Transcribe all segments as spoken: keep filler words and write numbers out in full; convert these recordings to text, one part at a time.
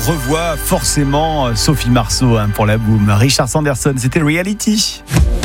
revoit forcément Sophie Marceau hein, pour la boum. Richard Sanderson, c'était Reality.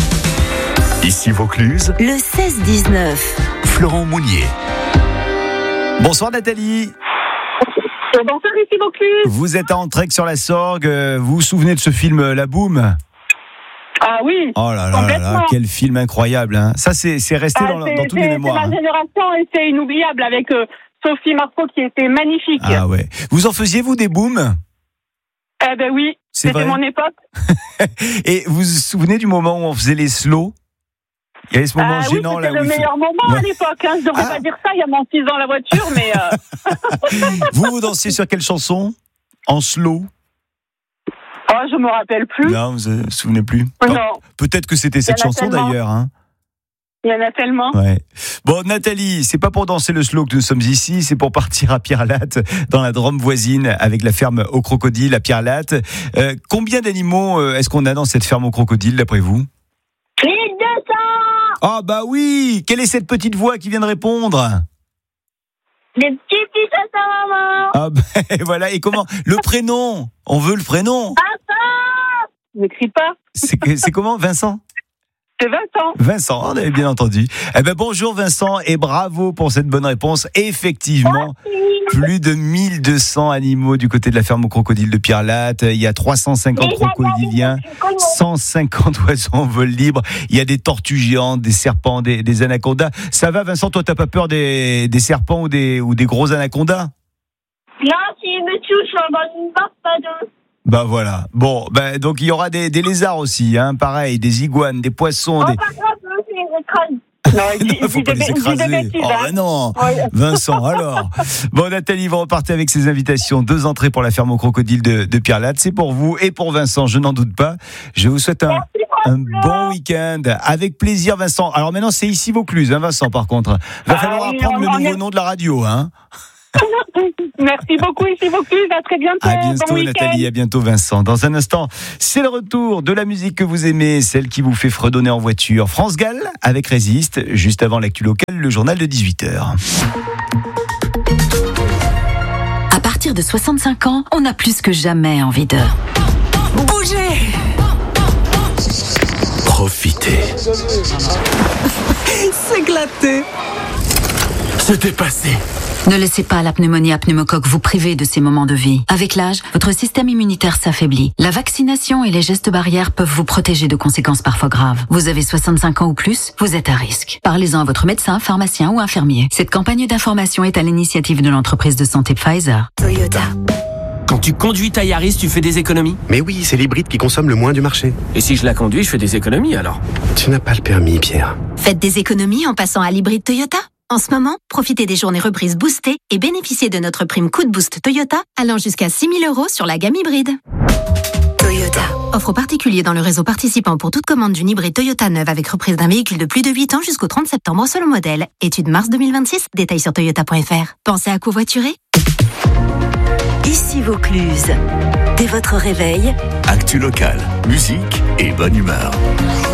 Ici Vaucluse, le seize dix-neuf. Florent Mounier. Bonsoir Nathalie. Bonsoir ici Vaucluse. Vous êtes à Entraigue sur la Sorgue. Vous vous souvenez de ce film La Boum ? Ah oui. Oh là là là là, quel film incroyable hein. Ça c'est, c'est resté ah, dans, c'est, dans toutes c'est, les mémoires. C'est ma génération et c'est inoubliable avec euh, Sophie Marceau qui était magnifique. Ah ouais. Vous en faisiez vous des booms ? Eh ben oui, c'est c'était vrai. mon époque. Et vous vous souvenez du moment où on faisait les slows ? Il y avait ce moment ah, gênant oui, là c'était où le il meilleur fait... moment ouais. à l'époque. Hein. Je devrais ah. pas dire ça, il y a mon fils dans la voiture, mais. Euh... vous vous dansiez sur quelle chanson ? En slow ? Oh, je me rappelle plus. Non, vous ne vous souvenez plus ? Non. Oh, peut-être que c'était cette chanson tellement. d'ailleurs. Hein. Il y en a tellement. Ouais. Bon, Nathalie, c'est pas pour danser le slow que nous sommes ici, c'est pour partir à Pierre-Latte, dans la Drôme voisine, avec la ferme aux crocodiles à Pierre-Latte. Euh, combien d'animaux euh, est-ce qu'on a dans cette ferme aux crocodiles, d'après vous ? mille deux cents. Ah bah oui. Quelle est cette petite voix qui vient de répondre ? Les petits fils à sa maman. Ah ben voilà, et comment ? Le prénom ? On veut le prénom ? Vincent. N'écris pas. C'est, c'est comment, Vincent ? C'est Vincent. Vincent, on avait bien entendu. Eh ben bonjour Vincent et bravo pour cette bonne réponse. Effectivement, plus de mille deux cents animaux du côté de la ferme aux crocodiles de Pierre-Latte. Il y a trois cent cinquante crocodiliens, cent cinquante oiseaux en vol libre. Il y a des tortues géantes, des serpents, des, des anacondas. Ça va Vincent, toi t'as pas peur des, des serpents ou des, ou des gros anacondas ? Non, s'il me touche, on va une barre, pas deux. Bah voilà. Bon, ben donc il y aura des, des lézards aussi, hein, pareil, des iguanes, des poissons. Oh, des... pas grave, c'est les écrases. Non, il dit, non, faut il pas dit les des- il dit écraser. des bêtises, Oh hein. bah non, Ouais. Vincent. Alors, bon Nathalie, vous repartez avec ses invitations. Deux entrées pour la ferme aux crocodiles de, de Pierre-Latte. C'est pour vous et pour Vincent, je n'en doute pas. Je vous souhaite un, un bon week-end. Avec plaisir, Vincent. Alors maintenant, c'est ici Vaucluse, hein, Vincent. Par contre, va Ah falloir oui, apprendre on le en nouveau est- nom de la radio, hein. Merci beaucoup, ici Vaucluse. À très bientôt. À bientôt, Bon week-end. Nathalie. À bientôt, Vincent. Dans un instant, c'est le retour de la musique que vous aimez, celle qui vous fait fredonner en voiture. France Gall avec Résiste. Juste avant l'actu locale, le journal de dix-huit heures. À partir de soixante-cinq ans, on a plus que jamais envie de bouger, Profitez. s'éclater. Se dépasser. Ne laissez pas la pneumonie à pneumocoque vous priver de ces moments de vie. Avec l'âge, votre système immunitaire s'affaiblit. La vaccination et les gestes barrières peuvent vous protéger de conséquences parfois graves. Vous avez soixante-cinq ans ou plus, vous êtes à risque. Parlez-en à votre médecin, pharmacien ou infirmier. Cette campagne d'information est à l'initiative de l'entreprise de santé Pfizer. Toyota. Quand tu conduis ta Yaris, tu fais des économies. Mais oui, c'est l'hybride qui consomme le moins du marché. Et si je la conduis, je fais des économies alors. Tu n'as pas le permis, Pierre. Faites des économies en passant à l'hybride Toyota. En ce moment, profitez des journées reprises boostées et bénéficiez de notre prime coup de boost Toyota allant jusqu'à six mille euros sur la gamme hybride. Toyota. Offre aux particuliers dans le réseau participant pour toute commande d'une hybride Toyota neuve avec reprise d'un véhicule de plus de huit ans jusqu'au trente septembre selon modèle. Étude mars deux mille vingt-six, détails sur toyota point f r. Pensez à covoiturer. Ici Vaucluse. Dès votre réveil, Actu locale, musique et bonne humeur.